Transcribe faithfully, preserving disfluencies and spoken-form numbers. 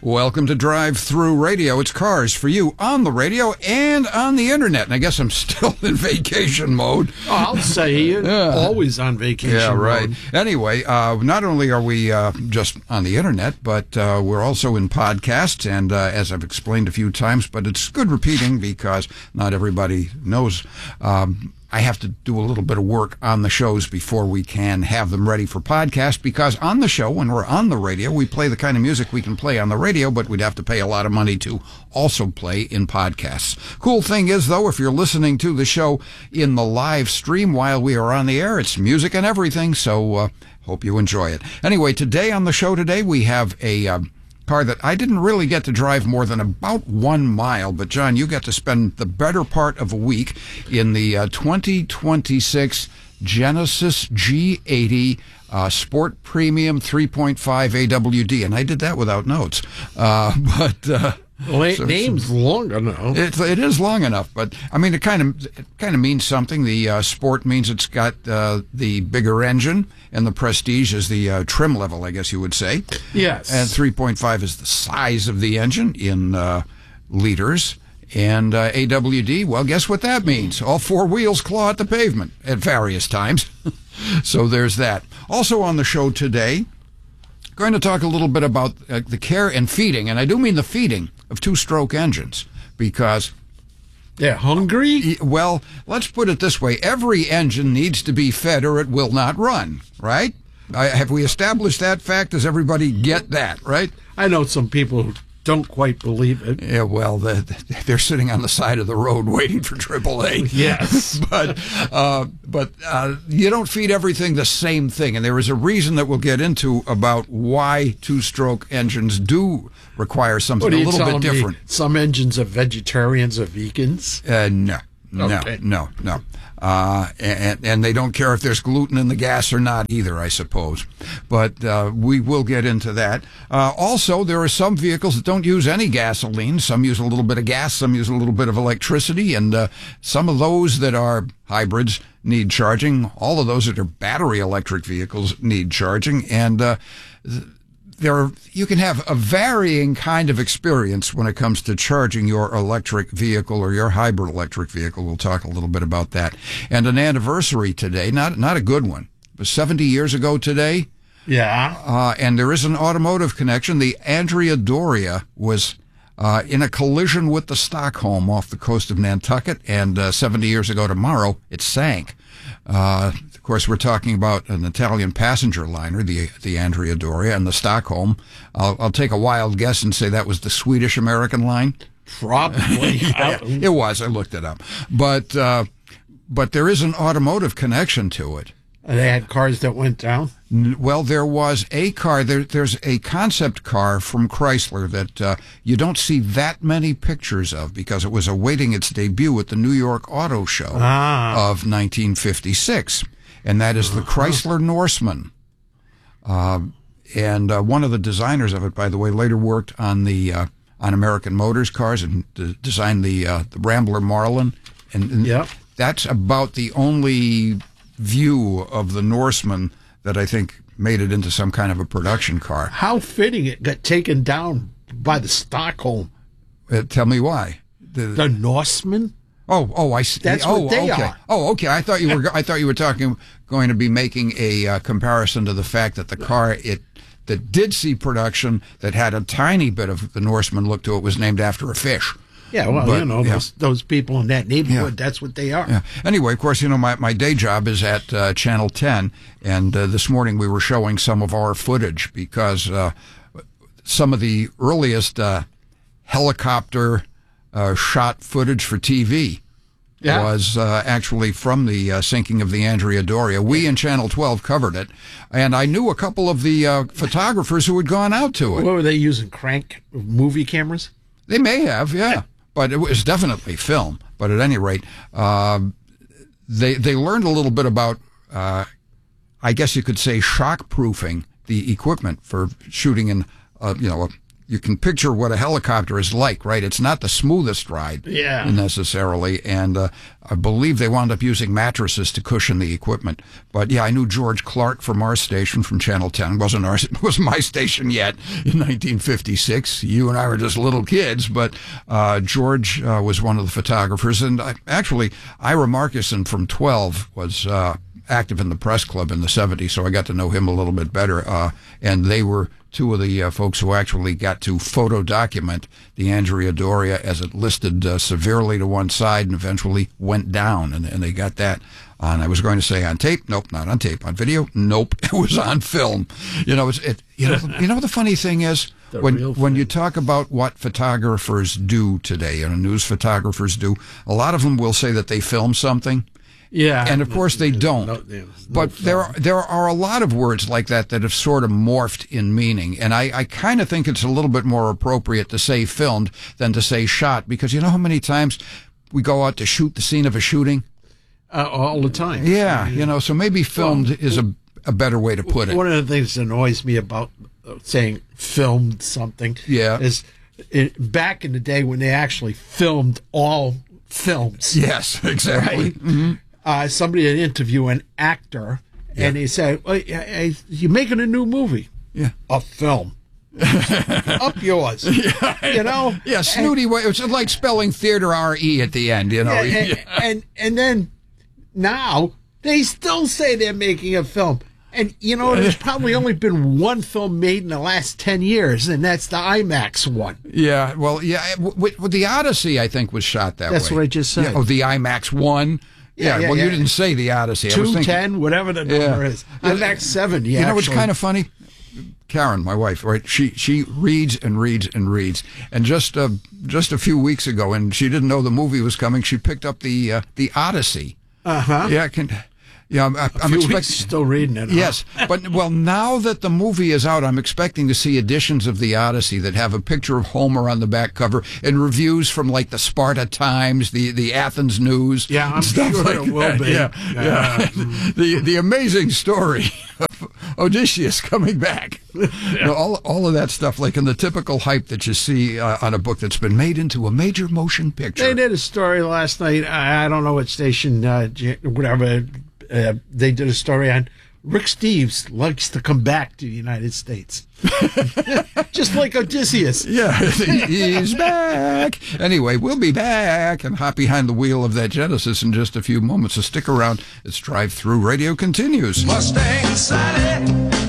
Welcome to Drive Through Radio. It's cars for you on the radio and on the internet. And I guess I'm still in vacation mode. Oh, I'll say you're yeah. always on vacation Yeah, right. mode. Anyway, uh, not only are we uh, just on the internet, but uh, we're also in podcasts. And uh, as I've explained a few times, but it's good repeating because not everybody knows. Um, I have to do a little bit of work on the shows before we can have them ready for podcast, because on the show, when we're on the radio, we play the kind of music we can play on the radio, but we'd have to pay a lot of money to also play in podcasts. Cool thing is, though, if you're listening to the show in the live stream while we are on the air, it's music and everything, so uh, hope you enjoy it. Anyway, today on the show today, we have a Uh, car that I didn't really get to drive more than about one mile, but John, you got to spend the better part of a week in the uh, twenty twenty-six Genesis G eighty uh, Sport Premium three point five A W D, and I did that without notes. Uh, but uh, well, so, name's so, long enough. It, it is long enough, but I mean, it kind of it kind of means something. The uh, Sport means it's got uh, the bigger engine, and the Prestige is the uh, trim level, I guess you would say. Yes. And three point five is the size of the engine in uh, liters. And uh, A W D, well, guess what that means? All four wheels claw at the pavement at various times. So there's that. Also on the show today, going to talk a little bit about uh, the care and feeding, and I do mean the feeding of two-stroke engines, because they're hungry? Well, let's put it this way. Every engine needs to be fed or it will not run, right? Uh, have we established that fact? Does everybody get that, right? I know some people who don't quite believe it. Yeah, well, the, they're sitting on the side of the road waiting for triple A. Yes. but uh, but uh, you don't feed everything the same thing. And there is a reason that we'll get into about why two-stroke engines do require something a little bit different. Some engines are vegetarians or vegans? Uh, no. Okay. No, no, no. Uh, and, and they don't care if there's gluten in the gas or not either, I suppose. But uh, we will get into that. Uh, also, there are some vehicles that don't use any gasoline. Some use a little bit of gas, some use a little bit of electricity, and uh, some of those that are hybrids need charging. All of those that are battery electric vehicles need charging. And uh, there are, you can have a varying kind of experience when it comes to charging your electric vehicle or your hybrid electric vehicle. We'll talk a little bit about that. And an anniversary today, not not a good one, but seventy years ago today. Yeah. Uh, and there is an automotive connection. The Andrea Doria was uh, in a collision with the Stockholm off the coast of Nantucket, and uh, seventy years ago tomorrow, it sank. Uh, Of course, we're talking about an Italian passenger liner, the the Andrea Doria, and the Stockholm. I'll, I'll take a wild guess and say that was the Swedish-American line. Probably. Yeah, it was. I looked it up. But uh, but there is an automotive connection to it. They had cars that went down? Well, there was a car. There, there's a concept car from Chrysler that uh, you don't see that many pictures of because it was awaiting its debut at the New York Auto Show ah. of nineteen fifty-six. And that is the Chrysler Norseman. Uh, and uh, one of the designers of it, by the way, later worked on the uh, on American Motors cars and d- designed the uh, the Rambler Marlin. And, and yep. that's about the only view of the Norseman that I think made it into some kind of a production car. How fitting it got taken down by the Stockholm. Uh, tell me why. The, the Norseman? Oh, oh, I see. That's oh, what they okay. are. Oh, okay. I thought you were. I thought you were talking, going to be making a uh, comparison to the fact that the car it that did see production that had a tiny bit of the Norseman look to it was named after a fish. Yeah, well, but, you know, yeah. those, those people in that neighborhood, yeah. That's what they are. Yeah. Anyway, of course, you know, my, my day job is at uh, Channel ten, and uh, this morning we were showing some of our footage because uh, some of the earliest uh, helicopter uh, shot footage for T V yeah. was uh, actually from the uh, sinking of the Andrea Doria. We in Channel twelve covered it, and I knew a couple of the uh, photographers who had gone out to it. What were they using, crank movie cameras? They may have, yeah. But it was definitely film. But at any rate, uh, they they learned a little bit about, uh, I guess you could say, shock-proofing the equipment for shooting in, uh, you know, a you can picture what a helicopter is like, right? It's not the smoothest ride Yeah. necessarily. And uh, I believe they wound up using mattresses to cushion the equipment. But yeah, I knew George Clark from our station, from Channel ten. It wasn't ours, it wasn't my station yet in nineteen fifty-six. You and I were just little kids, but uh, George uh, was one of the photographers. And I, actually, Ira Marcuson from twelve was uh, active in the press club in the seventies, so I got to know him a little bit better. Uh, and they were two of the uh, folks who actually got to photo document the Andrea Doria as it listed uh, severely to one side and eventually went down, and, and they got that on, I was going to say on tape. Nope, not on tape. On video? Nope, it was on film. You know, it's, it, you know, you know, the funny thing is, The when real when thing. you talk about what photographers do today, you know, news photographers do, a lot of them will say that they film something. Yeah. And of course they don't. No, there's no But film. there are, there are a lot of words like that that have sort of morphed in meaning. And I, I kind of think it's a little bit more appropriate to say filmed than to say shot, because you know how many times we go out to shoot the scene of a shooting? Uh, all the time. Yeah, you know, so maybe filmed Well, is a, a better way to put it. One of the things that annoys me about uh, saying filmed something Yeah. is it, back in the day when they actually filmed all films. Yes, exactly. Right? Mm-hmm. Uh, somebody would interview an actor, and he said, well, hey, "You're making a new movie, Yeah. a film, up yours." You know, Yeah, snooty way. It's like spelling theater R E at the end, you know. and, and, and and then now they still say they're making a film. And, you know, there's probably only been one film made in the last ten years, and that's the IMAX one. Yeah, well, yeah, w- w- the Odyssey, I think, was shot that That's way. what I just said. Yeah, oh, the IMAX one. Yeah, Yeah, yeah, well, yeah. you didn't say the Odyssey. I was two thinking, ten, whatever the number Yeah. is. IMAX seven, yeah. you know what's actually. kind of funny? Karen, my wife, right? She she reads and reads and reads, and just uh, just a few weeks ago, and she didn't know the movie was coming. She picked up the uh, the Odyssey. Uh huh. Yeah, I can. Yeah, I'm, I'm A few expecting. weeks still reading it. huh? Yes, but well, now that the movie is out, I'm expecting to see editions of the Odyssey that have a picture of Homer on the back cover and reviews from like the Sparta Times, the, the Athens News. Yeah, I'm and stuff sure like it will that. be. Yeah, Yeah. yeah. the the amazing story of Odysseus coming back. You know, all all of that stuff, like in the typical hype that you see uh, on a book that's been made into a major motion picture. They did a story last night. I, I don't know what station, uh, J- whatever. Uh, they did a story on Rick Steves likes to come back to the United States, just like Odysseus. Yeah, he's back. Anyway, we'll be back and hop behind the wheel of that Genesis in just a few moments. So stick around. It's Drive Through Radio continues. Mustang Sally